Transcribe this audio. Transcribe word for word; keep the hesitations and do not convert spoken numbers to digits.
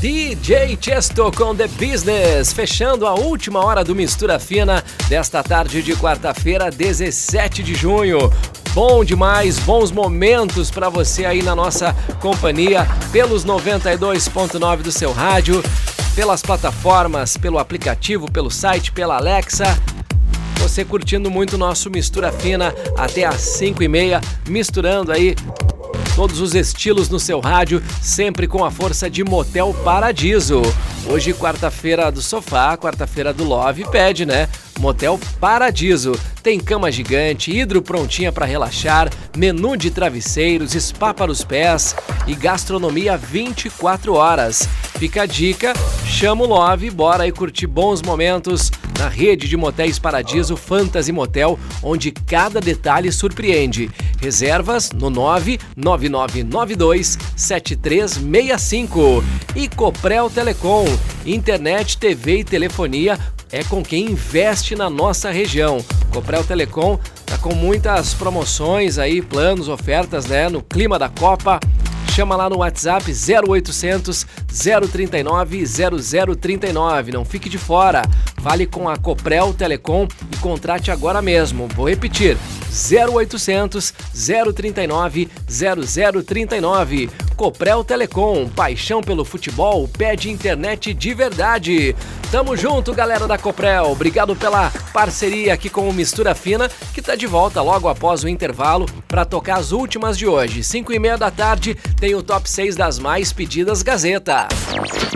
D J Chesto com The Business, fechando a última hora do Mistura Fina desta tarde de quarta-feira, dezessete de junho. Bom demais, bons momentos para você aí na nossa companhia, pelos noventa e dois ponto nove do seu rádio, pelas plataformas, pelo aplicativo, pelo site, pela Alexa. Você curtindo muito o nosso Mistura Fina até às cinco e meia, misturando aí todos os estilos no seu rádio, sempre com a força de Motel Paradiso. Hoje, quarta-feira do sofá, quarta-feira do Love Pad, né? Motel Paradiso. Tem cama gigante, hidro prontinha para relaxar, menu de travesseiros, spa para os pés e gastronomia vinte e quatro horas. Fica a dica, chama o Love, bora aí curtir bons momentos na rede de motéis Paradiso Fantasy Motel, onde cada detalhe surpreende. Reservas no nove nove nove nove dois sete três seis cinco. E Coprel Telecom, internet, T V e telefonia é com quem investe na nossa região. Coprel Telecom tá com muitas promoções aí, planos, ofertas, né, no clima da Copa. Chama lá no WhatsApp zero oitocentos, zero trinta e nove, zero zero trinta e nove. Não fique de fora. Fale com a Coprel Telecom e contrate agora mesmo. Vou repetir. zero oitocentos, zero trinta e nove, zero zero trinta e nove. Coprel Telecom, paixão pelo futebol, pede internet de verdade. Tamo junto, galera da Coprel. Obrigado pela parceria aqui com o Mistura Fina, que tá de volta logo após o intervalo para tocar as últimas de hoje. cinco e meia da tarde tem o top seis das mais pedidas Gazeta.